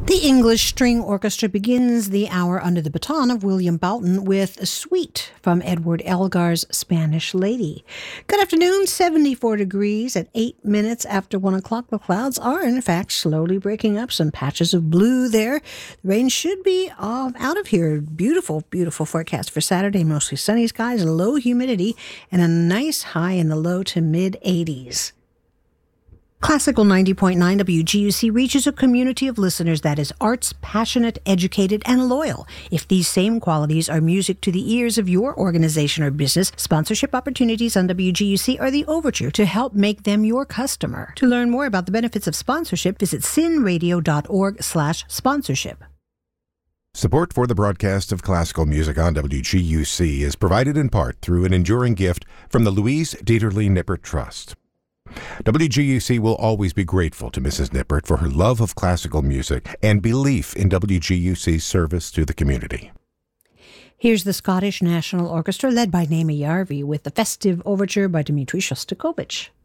The English String Orchestra begins the hour under the baton of William Boughton with a suite from Edward Elgar's Spanish Lady. Good afternoon, 74 degrees at 8 minutes after 1 o'clock. The clouds are, in fact, slowly breaking up. Some patches of blue there. The rain should be out of here. Beautiful, beautiful forecast for Saturday. Mostly sunny skies, low humidity, and a nice high in the low to mid-80s. Classical 90.9 WGUC reaches a community of listeners that is arts, passionate, educated, and loyal. If these same qualities are music to the ears of your organization or business, sponsorship opportunities on WGUC are the overture to help make them your customer. To learn more about the benefits of sponsorship, visit sinradio.org/sponsorship. Support for the broadcast of classical music on WGUC is provided in part through an enduring gift from the Louise Dieterle Nippert Trust. WGUC will always be grateful to Mrs. Nippert for her love of classical music and belief in WGUC's service to the community. Here's the Scottish National Orchestra led by Naima Yarvi with the festive overture by Dmitri Shostakovich.